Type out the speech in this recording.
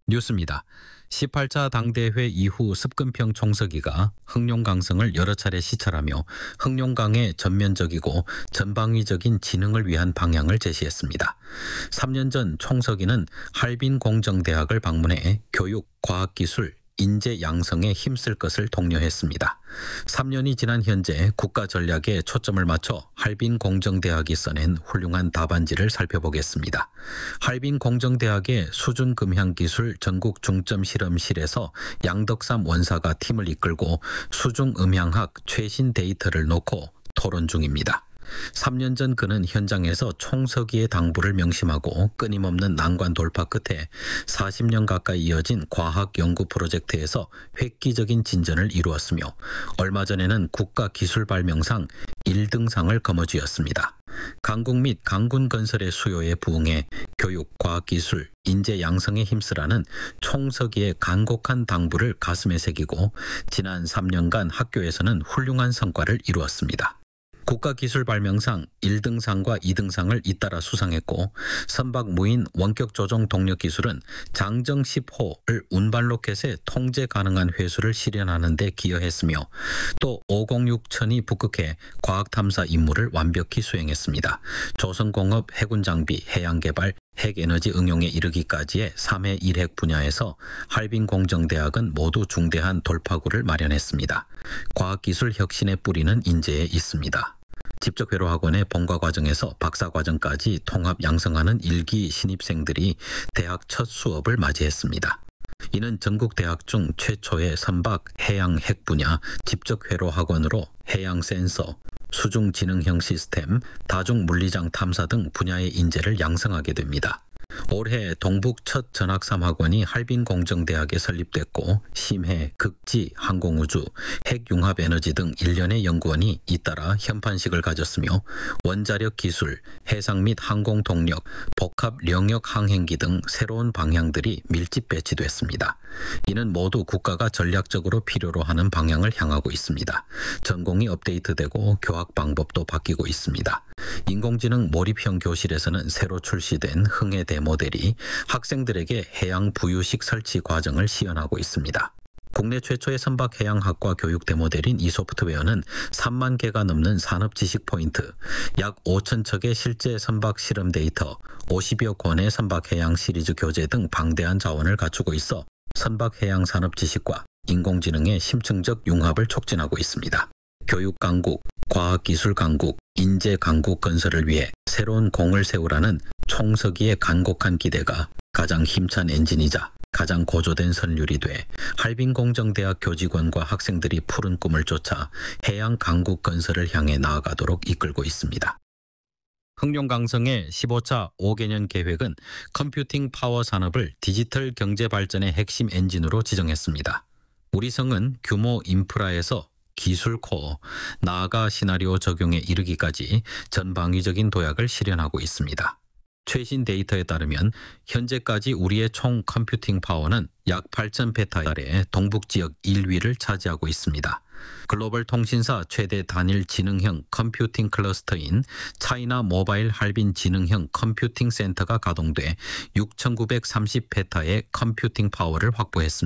뉴스입니다. 18차 당대회 이후 습근평 총서기가 흑룡강성을 여러 차례 시찰하며 흑룡강의 전면적이고 전방위적인 진흥을 위한 방향을 제시했습니다. 3년 전 총서기는 할빈공정대학을 방문해 교육, 과학기술, 인재 양성에 힘쓸 것을 독려했습니다. 3년이 지난 현재 국가 전략에 초점을 맞춰 할빈공정대학이 써낸 훌륭한 답안지를 살펴보겠습니다. 할빈공정대학의 수중금향기술 전국 중점실험실에서 양덕삼 원사가 팀을 이끌고 수중음향학 최신 데이터를 놓고 토론 중입니다. 3년 전 그는 현장에서 총서기의 당부를 명심하고 끊임없는 난관 돌파 끝에 40년 가까이 이어진 과학 연구 프로젝트에서 획기적인 진전을 이루었으며 얼마 전에는 국가기술발명상 1등상을 거머쥐었습니다. 강국 및 강군 건설의 수요에 부응해 교육, 과학기술, 인재 양성에 힘쓰라는 총서기의 간곡한 당부를 가슴에 새기고 지난 3년간 학교에서는 훌륭한 성과를 이루었습니다. 국가기술발명상 1등상과 2등상을 잇따라 수상했고 선박 무인 원격 조종 동력 기술은 장정 10호를 운반 로켓에 통제 가능한 회수를 실현하는 데 기여했으며 또 506천이 북극해 과학탐사 임무를 완벽히 수행했습니다. 조선공업 해군장비, 해양개발, 핵에너지 응용에 이르기까지의 3회 1핵 분야에서 할빈공정대학은 모두 중대한 돌파구를 마련했습니다. 과학기술 혁신의 뿌리는 인재에 있습니다. 직접회로학원의 본과 과정에서 박사 과정까지 통합 양성하는 1기 신입생들이 대학 첫 수업을 맞이했습니다. 이는 전국 대학 중 최초의 선박 해양 핵 분야 직접회로학원으로 해양 센서, 수중 지능형 시스템, 다중 물리장 탐사 등 분야의 인재를 양성하게 됩니다. 올해 동북 첫 전학3학원이 할빈공정대학에 설립됐고 심해, 극지, 항공우주, 핵융합에너지 등 일련의 연구원이 잇따라 현판식을 가졌으며 원자력 기술, 해상 및 항공동력, 복합 영역 항행기 등 새로운 방향들이 밀집 배치됐습니다. 이는 모두 국가가 전략적으로 필요로 하는 방향을 향하고 있습니다. 전공이 업데이트되고 교학 방법도 바뀌고 있습니다. 인공지능 몰입형 교실에서는 새로 출시된 흥해 대모델이 학생들에게 해양 부유식 설치 과정을 시연하고 있습니다. 국내 최초의 선박 해양학과 교육 데모델인 이 소프트웨어는 3만 개가 넘는 산업 지식 포인트, 약 5천 척의 실제 선박 실험 데이터, 50여 권의 선박 해양 시리즈 교재 등 방대한 자원을 갖추고 있어 선박 해양 산업 지식과 인공지능의 심층적 융합을 촉진하고 있습니다. 교육 강국, 과학기술 강국, 인재 강국 건설을 위해 새로운 공을 세우라는 총서기의 간곡한 기대가 가장 힘찬 엔진이자 가장 고조된 선율이 돼 할빈공정대학 교직원과 학생들이 푸른 꿈을 쫓아 해양 강국 건설을 향해 나아가도록 이끌고 있습니다. 흑룡강성의 15차 5개년 계획은 컴퓨팅 파워 산업을 디지털 경제 발전의 핵심 엔진으로 지정했습니다. 우리 성은 규모 인프라에서 기술 코어, 나아가 시나리오 적용에 이르기까지 전방위적인 도약을 실현하고 있습니다. 최신 데이터에 따르면 현재까지 우리의 총 컴퓨팅 파워는 약 8,000 페타의 동북 지역 1위를 차지하고 있습니다. 글로벌 통신사 최대 단일 지능형 컴퓨팅 클러스터인 차이나 모바일 할빈 지능형 컴퓨팅 센터가 가동돼 6,930 페타의 컴퓨팅 파워를 확보했습니다.